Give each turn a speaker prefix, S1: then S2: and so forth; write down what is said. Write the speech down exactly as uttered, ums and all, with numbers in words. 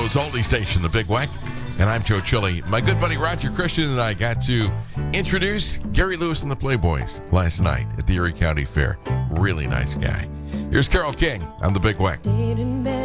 S1: Chicago's oldie station, The Big Weck. And I'm Joe Chili. My good buddy Roger Christian and I got to introduce Gary Lewis and the Playboys last night at the Erie County Fair. Really nice guy. Here's Carole King on The Big Weck.